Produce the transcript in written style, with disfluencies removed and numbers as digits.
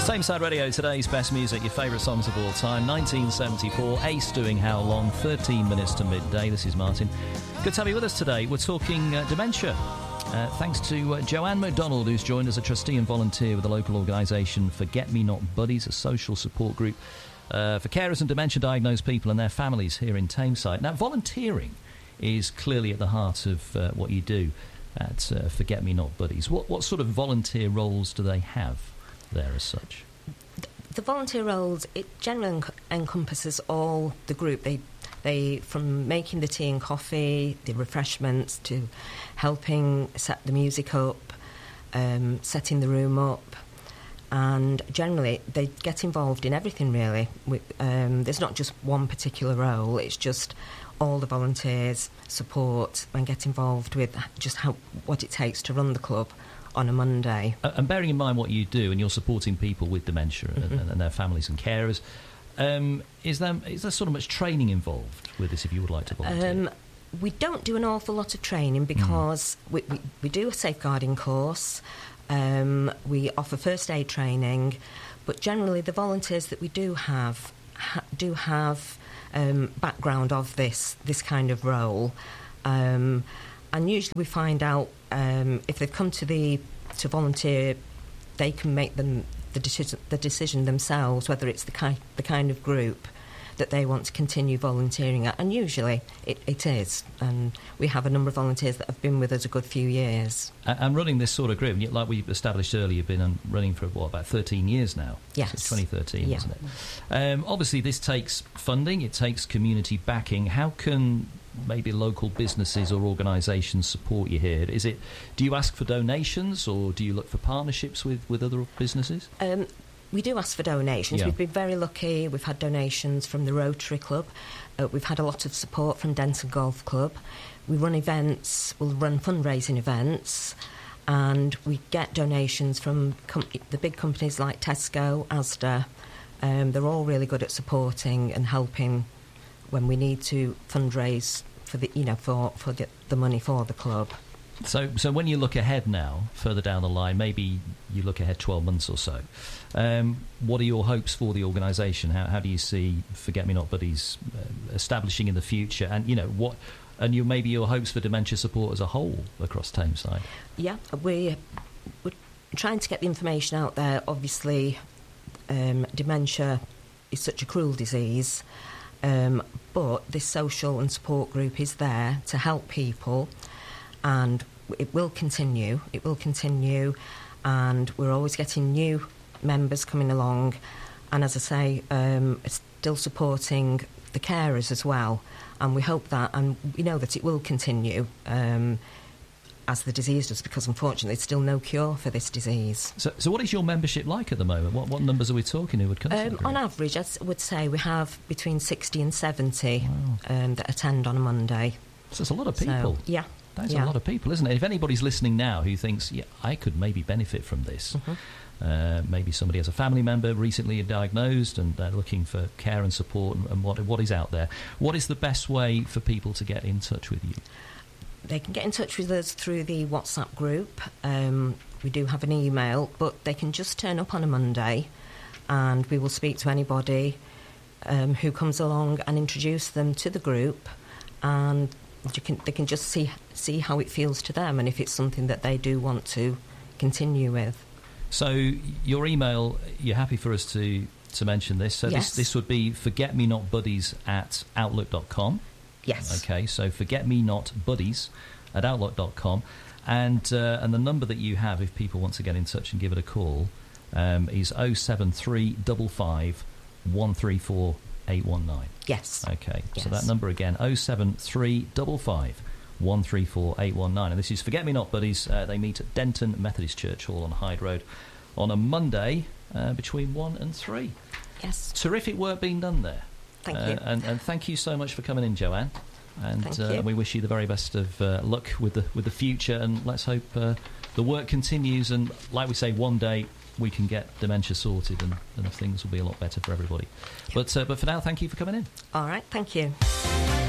Tameside Radio, today's best music, your favourite songs of all time. 1974, Ace doing How Long, 13 minutes to midday. This is Martin. Good to have you with us today. We're talking dementia. Thanks to Joanne McDonald, who's joined as a trustee and volunteer with the local organisation Forget Me Not Buddies, a social support group for carers and dementia-diagnosed people and their families here in Tameside. Now, volunteering is clearly at the heart of what you do at Forget Me Not Buddies. What sort of volunteer roles do they have there as such? The volunteer roles, it generally encompasses all the group. They from making the tea and coffee, the refreshments, to helping set the music up, setting the room up, and generally they get involved in everything really. There's not just one particular role, it's just all the volunteers support and get involved with just what it takes to run the club on a Monday. And bearing in mind what you do, and you're supporting people with dementia and their families and carers, is there sort of much training involved with this if you would like to volunteer? We don't do an awful lot of training because we do a safeguarding course, we offer first aid training, but generally the volunteers that we do have background of this kind of role, and usually we find out if they've come to volunteer, they can make the decision themselves whether it's the kind of group that they want to continue volunteering at, and usually it is. And we have a number of volunteers that have been with us a good few years. And running this sort of group, like we established earlier, you've been running for about 13 years now. Yes. Since 2013, yeah. Isn't it? Obviously, this takes funding, it takes community backing. How can maybe local businesses or organisations support you here? Do you ask for donations, or do you look for partnerships with other businesses? We do ask for donations. Yeah. We've been very lucky. We've had donations from the Rotary Club. We've had a lot of support from Denton Golf Club. We run events. We'll run fundraising events. And we get donations from the big companies like Tesco, Asda. They're all really good at supporting and helping when we need to fundraise for the money for the club. So when you look ahead now, further down the line, maybe you look ahead 12 months or so, what are your hopes for the organisation? How do you see Forget Me Not Buddies establishing in the future? And, maybe your hopes for dementia support as a whole across Tameside? Yeah, we're trying to get the information out there. Obviously, dementia is such a cruel disease, but this social and support group is there to help people, and it will continue, and we're always getting new members coming along, and as I say, still supporting the carers as well, and we hope that, and we know that it will continue as the disease does, because unfortunately there's still no cure for this disease. So what is your membership like at the moment? What numbers are we talking who would come to the group? On average, I would say we have between 60 and 70 that attend on a Monday. So it's a lot of people. So, yeah. That's a lot of people, isn't it? If anybody's listening now who thinks, I could maybe benefit from this, maybe somebody has a family member recently diagnosed and they're looking for care and support and what is out there, what is the best way for people to get in touch with you? They can get in touch with us through the WhatsApp group. We do have an email, but they can just turn up on a Monday and we will speak to anybody who comes along and introduce them to the group, and they can just see how it feels to them and if it's something that they do want to continue with. So your email, you're happy for us to mention this? So yes. This would be forgetmenotbuddies@outlook.com. Yes. Okay, so forgetmenotbuddies@outlook.com, and the number that you have if people want to get in touch and give it a call is 07355 134 819. Yes. Okay, yes. So that number again, 07355 134 819. And this is Forget Me Not Buddies. They meet at Denton Methodist Church Hall on Hyde Road on a Monday between 1 and 3. Yes. Terrific work being done there. Thank you. And thank you so much for coming in, Joanne. And we wish you the very best of luck with the future, and let's hope the work continues, and like we say, one day we can get dementia sorted and things will be a lot better for everybody. But for now, thank you for coming in. All right, thank you.